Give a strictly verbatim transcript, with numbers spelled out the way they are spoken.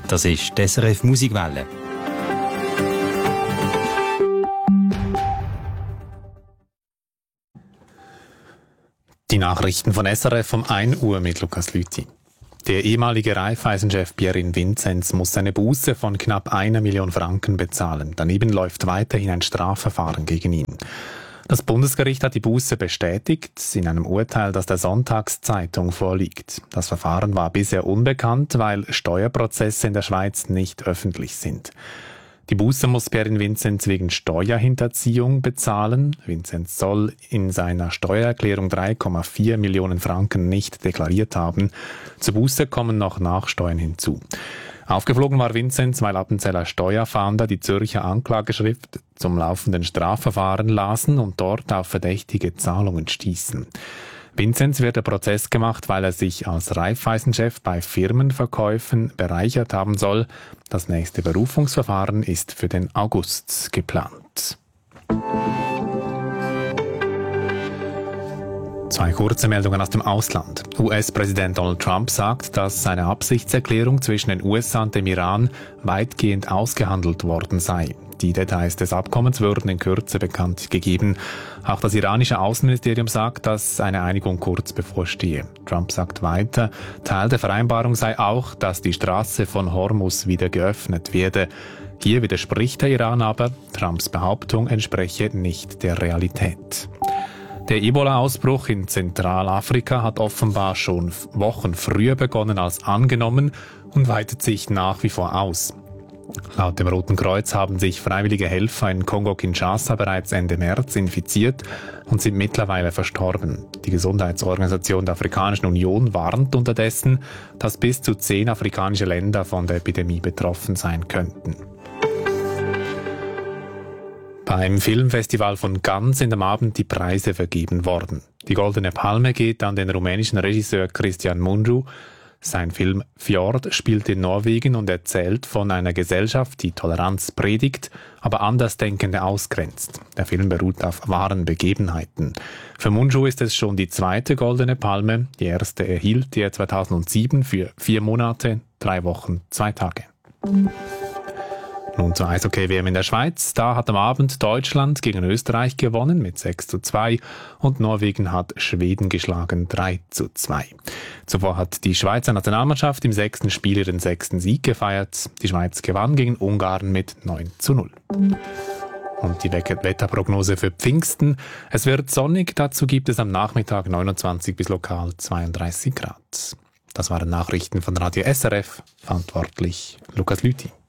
Das ist die S R F Musikwelle. Die Nachrichten von S R F um ein Uhr mit Lukas Lüthi. Der ehemalige Raiffeisen-Chef Pierin Vinzenz muss eine Buße von knapp einer Million Franken bezahlen. Daneben läuft weiterhin ein Strafverfahren gegen ihn. Das Bundesgericht hat die Buße bestätigt in einem Urteil, das der Sonntagszeitung vorliegt. Das Verfahren war bisher unbekannt, weil Steuerprozesse in der Schweiz nicht öffentlich sind. Die Buße muss Pierin Vinzenz wegen Steuerhinterziehung bezahlen. Vinzenz soll in seiner Steuererklärung drei Komma vier Millionen Franken nicht deklariert haben. Zur Buße kommen noch Nachsteuern hinzu. Aufgeflogen war Vinzenz, weil Appenzeller Steuerfahnder die Zürcher Anklageschrift zum laufenden Strafverfahren lasen und dort auf verdächtige Zahlungen stießen. Vinzenz wird der Prozess gemacht, weil er sich als Raiffeisen-Chef bei Firmenverkäufen bereichert haben soll. Das nächste Berufungsverfahren ist für den August geplant. Zwei kurze Meldungen aus dem Ausland. U S-Präsident Donald Trump sagt, dass seine Absichtserklärung zwischen den U S A und dem Iran weitgehend ausgehandelt worden sei. Die Details des Abkommens würden in Kürze bekannt gegeben. Auch das iranische Außenministerium sagt, dass eine Einigung kurz bevorstehe. Trump sagt weiter, Teil der Vereinbarung sei auch, dass die Straße von Hormuz wieder geöffnet werde. Hier widerspricht der Iran aber, Trumps Behauptung entspreche nicht der Realität. Der Ebola-Ausbruch in Zentralafrika hat offenbar schon Wochen früher begonnen als angenommen und weitet sich nach wie vor aus. Laut dem Roten Kreuz haben sich freiwillige Helfer in Kongo-Kinshasa bereits Ende März infiziert und sind mittlerweile verstorben. Die Gesundheitsorganisation der Afrikanischen Union warnt unterdessen, dass bis zu zehn afrikanische Länder von der Epidemie betroffen sein könnten. Beim Filmfestival von Cannes sind am Abend die Preise vergeben worden. Die Goldene Palme geht an den rumänischen Regisseur Cristian Mungiu. Sein Film Fjord spielt in Norwegen und erzählt von einer Gesellschaft, die Toleranz predigt, aber Andersdenkende ausgrenzt. Der Film beruht auf wahren Begebenheiten. Für Mungiu ist es schon die zweite Goldene Palme. Die erste erhielt er zweitausendsieben für vier Monate, drei Wochen, zwei Tage. Nun zur Eishockey-W M in der Schweiz. Da hat am Abend Deutschland gegen Österreich gewonnen mit sechs zu zwei und Norwegen hat Schweden geschlagen drei zu zwei. Zuvor hat die Schweizer Nationalmannschaft im sechsten Spiel ihren sechsten Sieg gefeiert. Die Schweiz gewann gegen Ungarn mit neun zu null. Und die Wetterprognose für Pfingsten. Es wird sonnig, dazu gibt es am Nachmittag neunundzwanzig bis lokal zweiunddreißig Grad. Das waren Nachrichten von Radio S R F. Verantwortlich Lukas Lüthi.